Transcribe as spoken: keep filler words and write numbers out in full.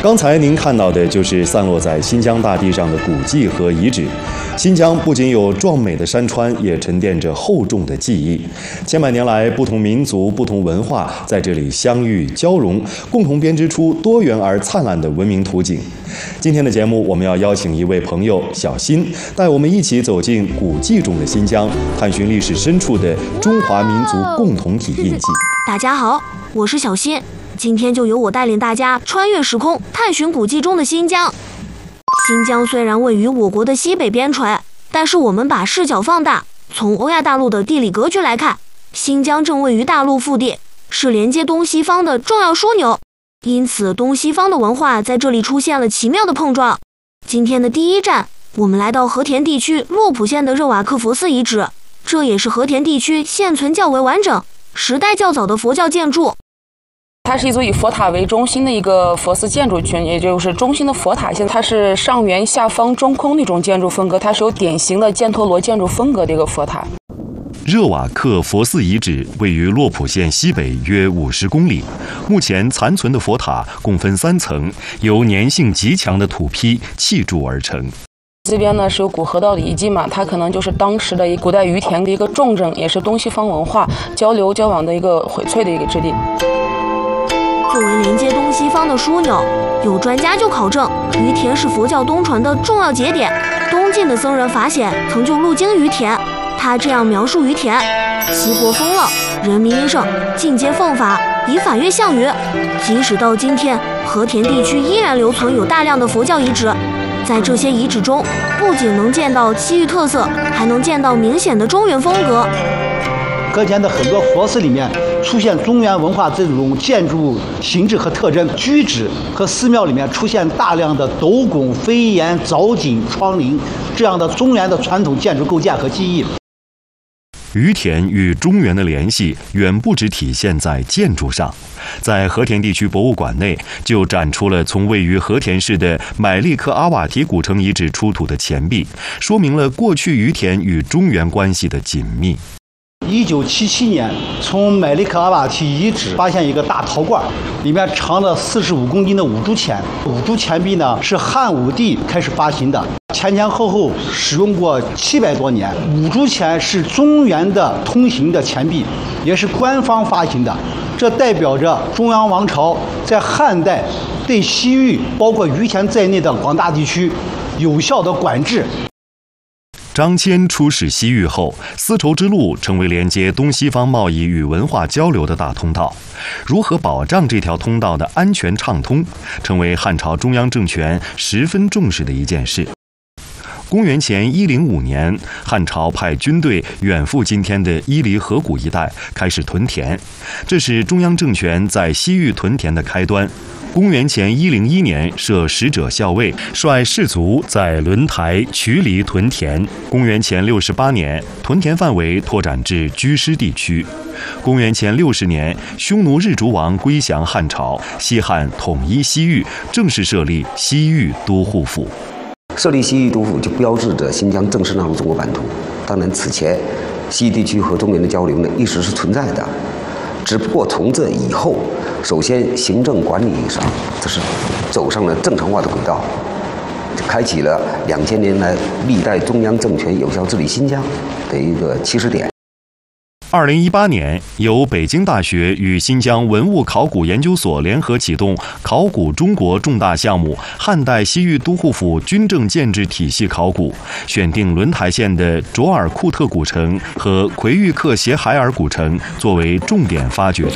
刚才您看到的就是散落在新疆大地上的古迹和遗址。新疆不仅有壮美的山川，也沉淀着厚重的记忆。千百年来，不同民族、不同文化在这里相遇交融，共同编织出多元而灿烂的文明图景。今天的节目，我们要邀请一位朋友小新，带我们一起走进古迹中的新疆，探寻历史深处的中华民族共同体印记。 大家好，我是小新。今天就由我带领大家穿越时空，探寻古迹中的新疆。新疆虽然位于我国的西北边陲，但是我们把视角放大，从欧亚大陆的地理格局来看，新疆正位于大陆腹地，是连接东西方的重要枢纽。因此，东西方的文化在这里出现了奇妙的碰撞。今天的第一站，我们来到和田地区洛普县的热瓦克佛寺遗址，这也是和田地区现存较为完整、时代较早的佛教建筑。 它是一座以佛塔为中心的一个佛寺建筑群，也就是中心的佛塔线，它是上圆下方中空的一种建筑风格，它是有典型的犍陀罗建筑风格的一个佛塔。 热瓦克佛寺遗址位于洛普县西北约五十公里，目前残存的佛塔共分三层，由粘性极强的土坯砌筑而成。 这边呢是有古河道的遗迹嘛，它可能就是当时的古代于田的一个重镇，也是东西方文化交流交往的一个荟萃的一个之地。 作为连接东西方的枢纽，有专家就考证，于田是佛教东传的重要节点。东晋的僧人法显曾就路经于田，他这样描述于田：齐国丰乐，人民殷盛，尽皆奉法，以法乐项羽。即使到今天，和田地区依然留存有大量的佛教遗址。在这些遗址中，不仅能见到西域特色，还能见到明显的中原风格。 和田的很多佛寺里面出现中原文化这种建筑形制和特征，居址和寺庙里面出现大量的斗拱、飞檐、藻井、窗棂这样的中原的传统建筑构件和技艺。 于田与中原的联系远不只体现在建筑上，在和田地区博物馆内就展出了从位于和田市的买力克阿瓦提古城遗址出土的钱币，说明了过去于田与中原关系的紧密。 一九七七年，从买力克阿瓦提遗址发现一个大陶罐，里面藏了四十五公斤的五铢钱。五铢钱币呢是汉武帝开始发行的，前前后后使用过七百多年。五铢钱是中原的通行的钱币，也是官方发行的，这代表着中央王朝在汉代对西域，包括于田在内的广大地区有效的管制。 张骞出使西域后，丝绸之路成为连接东西方贸易与文化交流的大通道。如何保障这条通道的安全畅通，成为汉朝中央政权十分重视的一件事。公元前一零五年，汉朝派军队远赴今天的伊犁河谷一带，开始屯田，这是中央政权在西域屯田的开端。公元前一零一年，设使者校尉，率士卒在轮台、渠犁屯田。公元前六十八年，屯田范围拓展至居师地区。公元前六十年，匈奴日逐王归降汉朝，西汉统一西域，正式设立西域都护府。 设立西域都护就标志着新疆正式纳入中国版图。当然，此前西域地区和中原的交流呢，一直是存在的。只不过从这以后，首先行政管理上，这是走上了正常化的轨道，开启了两千年来历代中央政权有效治理新疆的一个起始点。 二零一八年，由北京大学与新疆文物考古研究所联合启动考古中国重大项目——汉代西域都护府军政建制体系考古，选定轮台县的卓尔库特古城和奎玉克协海尔古城作为重点发掘。